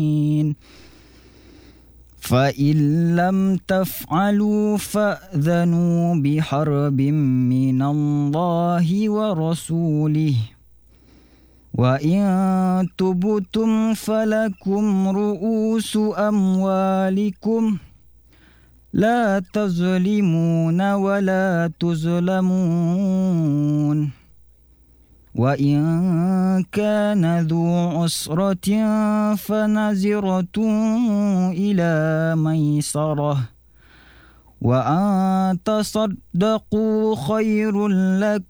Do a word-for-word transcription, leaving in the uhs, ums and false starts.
فإن لم تفعلوا فأذنوا بحرب من الله ورسوله وإن تبتم فلكم رؤوس أموالكم لا تظلمون ولا تظلمون وإن كان ذو عسرة فنظرة إلى ميسرة وأن تصدقوا خير لكم